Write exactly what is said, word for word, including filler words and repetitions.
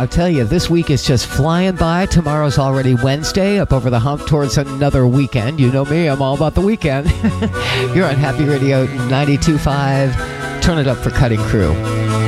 I'll tell you, this week is just flying by. Tomorrow's already Wednesday, up over the hump towards another weekend. You know me, I'm all about the weekend. You're on Happy Radio ninety-two point five. Turn it up for Cutting Crew.